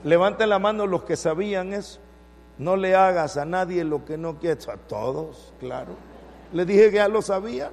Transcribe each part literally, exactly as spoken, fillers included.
Levanten la mano los que sabían eso. No le hagas a nadie lo que no quieres. A todos, claro. Les dije que ya lo sabían.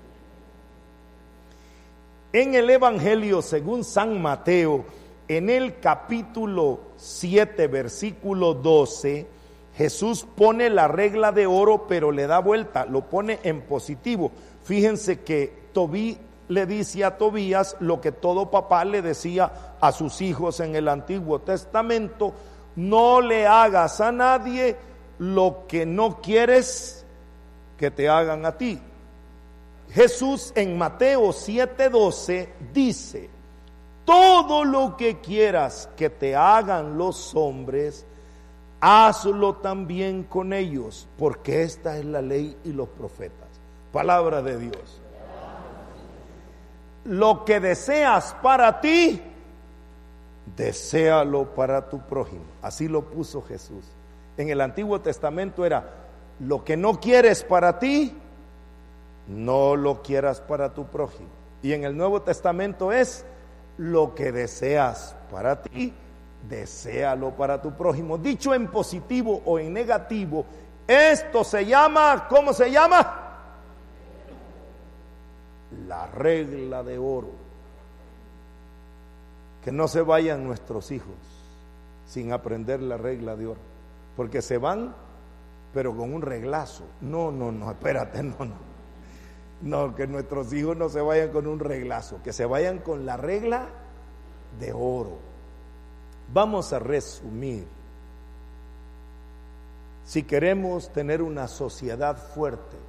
En el Evangelio según San Mateo, en el capítulo siete, versículo doce, Jesús pone la regla de oro, pero le da vuelta, lo pone en positivo. Fíjense que Tobí le dice a Tobías lo que todo papá le decía a sus hijos en el Antiguo Testamento: no le hagas a nadie lo que no quieres que te hagan a ti. Jesús en Mateo siete doce dice: todo lo que quieras que te hagan los hombres, hazlo también con ellos, porque esta es la ley y los profetas. Palabra de Dios. Lo que deseas para ti, deséalo para tu prójimo. Así lo puso Jesús. En el Antiguo Testamento era: lo que no quieres para ti, no lo quieras para tu prójimo. Y en el Nuevo Testamento es: lo que deseas para ti, deséalo para tu prójimo. Dicho en positivo o en negativo, esto se llama, ¿cómo se llama? La regla de oro. Que no se vayan nuestros hijos sin aprender la regla de oro, porque se van pero con un reglazo. No, no, no, espérate, no, no. No, que nuestros hijos no se vayan con un reglazo, que se vayan con la regla de oro. Vamos a resumir. Si queremos tener una sociedad fuerte,